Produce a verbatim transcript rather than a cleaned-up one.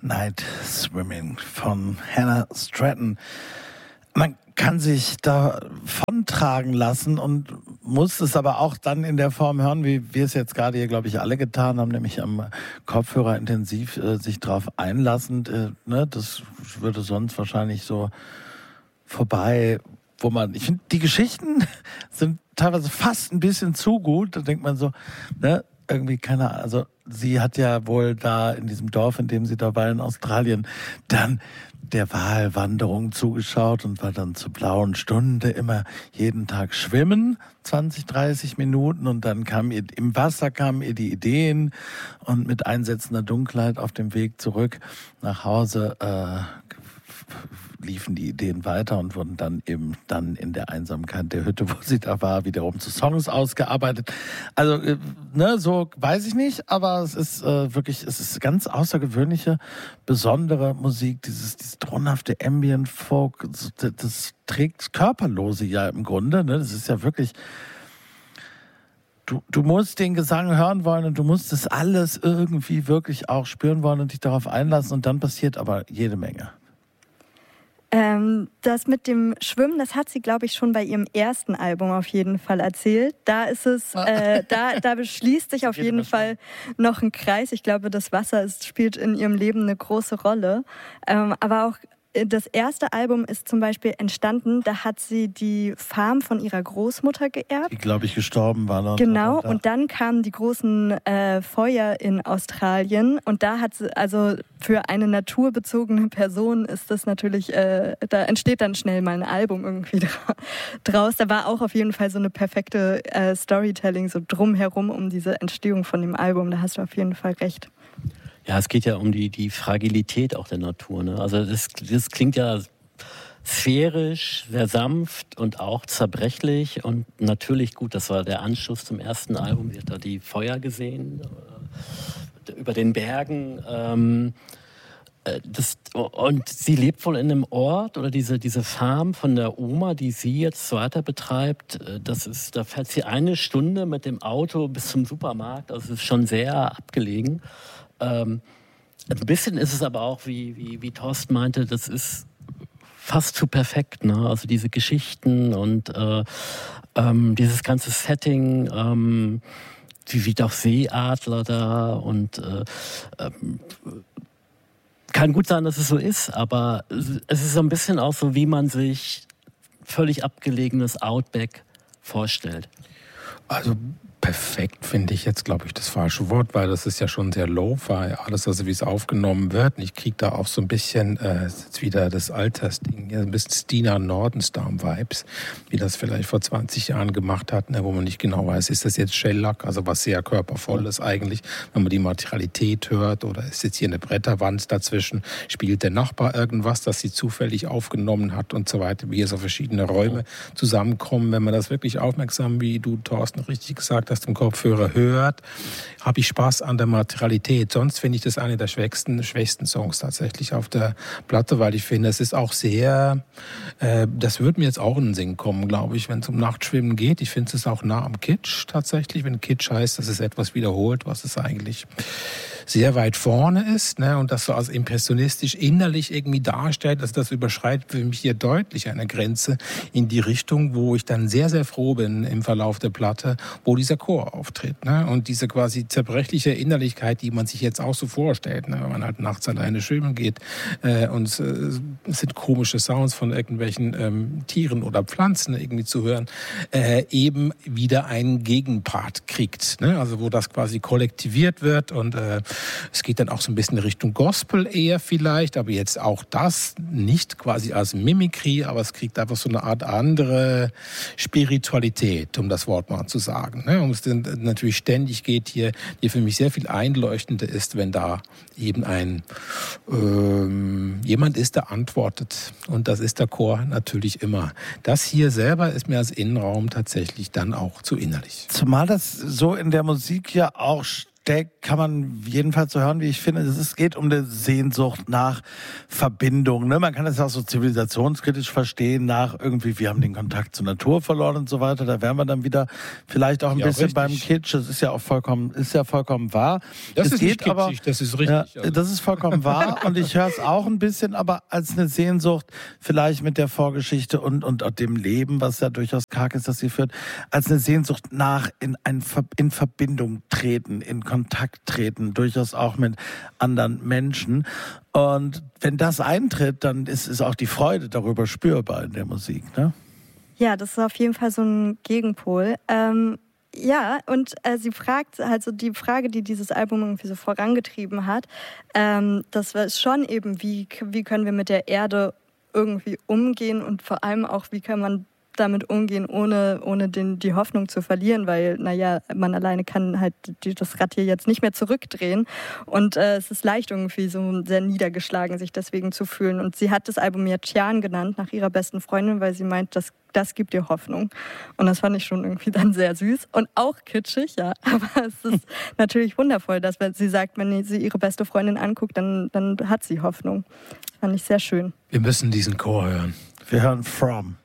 Night Swimming von Hannah Stratton. Man kann sich davon tragen lassen und muss es aber auch dann in der Form hören, wie wir es jetzt gerade hier, glaube ich, alle getan haben, nämlich am Kopfhörer intensiv äh, sich drauf einlassend. Äh, ne, das würde sonst wahrscheinlich so vorbei, wo man, ich finde, die Geschichten sind teilweise fast ein bisschen zu gut. Da denkt man so, ne, irgendwie keine Ahnung, also sie hat ja wohl da in diesem Dorf, in dem sie da war in Australien, dann der Walwanderung zugeschaut und war dann zur blauen Stunde immer jeden Tag schwimmen, zwanzig, dreißig Minuten, und dann kam ihr, im Wasser kamen ihr die Ideen, und mit einsetzender Dunkelheit auf dem Weg zurück nach Hause äh, liefen die Ideen weiter und wurden dann eben dann in der Einsamkeit der Hütte, wo sie da war, wiederum zu Songs ausgearbeitet. Also, äh, ne, so weiß ich nicht, aber es ist äh, wirklich, es ist ganz außergewöhnliche, besondere Musik, dieses, dieses tonhafte Ambient Folk, das, das trägt Körperlose ja im Grunde, ne, das ist ja wirklich, du, du musst den Gesang hören wollen und du musst das alles irgendwie wirklich auch spüren wollen und dich darauf einlassen, und dann passiert aber jede Menge. Ähm, das mit dem Schwimmen, das hat sie, glaube ich, schon bei ihrem ersten Album auf jeden Fall erzählt. Da ist es, äh, da, da beschließt sich auf jeden Fall noch ein Kreis. Ich glaube, das Wasser ist, spielt in ihrem Leben eine große Rolle. Ähm, aber auch das erste Album ist zum Beispiel entstanden, da hat sie die Farm von ihrer Großmutter geerbt. Die, glaube ich, gestorben war noch. Genau, und dann kamen die großen äh, Feuer in Australien, und da hat sie, also für eine naturbezogene Person ist das natürlich, äh, da entsteht dann schnell mal ein Album irgendwie draus. Da war auch auf jeden Fall so eine perfekte äh, Storytelling so drumherum um diese Entstehung von dem Album, da hast du auf jeden Fall recht. Ja, es geht ja um die, die Fragilität auch der Natur, ne? Also das, das klingt ja sphärisch, sehr sanft und auch zerbrechlich und natürlich gut. Das war der Anschluss zum ersten Album. Sie hat da die Feuer gesehen äh, über den Bergen. Ähm, das, und sie lebt wohl in einem Ort, oder diese, diese Farm von der Oma, die sie jetzt weiter betreibt. Das ist, da fährt sie eine Stunde mit dem Auto bis zum Supermarkt. Also es ist schon sehr abgelegen. Ähm, ein bisschen ist es aber auch, wie, wie, wie Thorsten meinte, das ist fast zu perfekt, ne? Also diese Geschichten und äh, ähm, dieses ganze Setting, ähm, wie, wie doch Seeadler da, und äh, ähm, kann gut sein, dass es so ist, aber es ist so ein bisschen auch so, wie man sich völlig abgelegenes Outback vorstellt. Also perfekt finde ich jetzt, glaube ich, das falsche Wort, weil das ist ja schon sehr lo-fi, alles, also wie es aufgenommen wird. Und ich kriege da auch so ein bisschen, äh, jetzt wieder das Altersding, ja, ein bisschen Stina Nordenstam-Vibes, wie das vielleicht vor zwanzig Jahren gemacht hat, ne, wo man nicht genau weiß, ist das jetzt Shellac, also was sehr körpervolles eigentlich, wenn man die Materialität hört, oder ist jetzt hier eine Bretterwand dazwischen, spielt der Nachbar irgendwas, das sie zufällig aufgenommen hat und so weiter, wie hier so verschiedene Räume zusammenkommen. Wenn man das wirklich aufmerksam, wie du, Thorsten, richtig gesagt hast, im Kopfhörer hört, habe ich Spaß an der Materialität. Sonst finde ich das eine der schwächsten, schwächsten Songs tatsächlich auf der Platte, weil ich finde, es ist auch sehr, äh, das würde mir jetzt auch in den Sinn kommen, glaube ich, wenn es um Nachtschwimmen geht. Ich finde es ist auch nah am Kitsch tatsächlich, wenn Kitsch heißt, dass es etwas wiederholt, was es eigentlich sehr weit vorne ist, ne, und das so als impressionistisch innerlich irgendwie darstellt. Also das überschreitet für mich hier deutlich eine Grenze in die Richtung, wo ich dann sehr, sehr froh bin im Verlauf der Platte, wo dieser Chor auftritt, ne, und diese quasi zerbrechliche Innerlichkeit, die man sich jetzt auch so vorstellt, ne, wenn man halt nachts alleine schwimmen geht äh, und äh, es sind komische Sounds von irgendwelchen ähm, Tieren oder Pflanzen irgendwie zu hören, äh, eben wieder einen Gegenpart kriegt, ne, also wo das quasi kollektiviert wird, und äh, es geht dann auch so ein bisschen in Richtung Gospel eher vielleicht, aber jetzt auch das nicht quasi als Mimikry, aber es kriegt einfach so eine Art andere Spiritualität, um das Wort mal zu sagen. Ne? Um es dann natürlich ständig geht hier, die für mich sehr viel einleuchtender ist, wenn da eben ein ähm, jemand ist, der antwortet. Und das ist der Chor natürlich immer. Das hier selber ist mir als Innenraum tatsächlich dann auch zu innerlich. Zumal das so in der Musik ja auch steckt, kann man jedenfalls so hören, wie ich finde. Es geht um eine Sehnsucht nach Verbindung. Ne? Man kann das auch so zivilisationskritisch verstehen, nach irgendwie, wir haben den Kontakt zur Natur verloren und so weiter. Da wären wir dann wieder vielleicht auch ein ja, bisschen richtig. beim Kitsch. Das ist ja auch vollkommen, ist ja vollkommen wahr. Das es ist geht nicht kitschig, aber, das ist richtig. Ja, das ist vollkommen wahr und ich höre es auch ein bisschen, aber als eine Sehnsucht, vielleicht mit der Vorgeschichte und, und dem Leben, was ja durchaus karg ist, das sie führt, als eine Sehnsucht nach in, ein, in Verbindung treten, in Kontakt treten, durchaus auch mit anderen Menschen. Und wenn das eintritt, dann ist, ist auch die Freude darüber spürbar in der Musik, ne? Ja, das ist auf jeden Fall so ein Gegenpol. Ähm, ja, und äh, sie fragt, also die Frage, die dieses Album irgendwie so vorangetrieben hat, ähm, das ist schon eben, wie, wie können wir mit der Erde irgendwie umgehen und vor allem auch, wie kann man damit umgehen, ohne, ohne den, die Hoffnung zu verlieren, weil, naja, man alleine kann halt die, das Rad hier jetzt nicht mehr zurückdrehen und äh, es ist leicht irgendwie so sehr niedergeschlagen, sich deswegen zu fühlen und sie hat das Album ja Tian genannt, nach ihrer besten Freundin, weil sie meint, das, das gibt ihr Hoffnung und das fand ich schon irgendwie dann sehr süß und auch kitschig, ja, aber es ist natürlich wundervoll, dass wenn sie sagt, wenn sie ihre beste Freundin anguckt, dann, dann hat sie Hoffnung. Das fand ich sehr schön. Wir müssen diesen Chor hören. Wir hören From.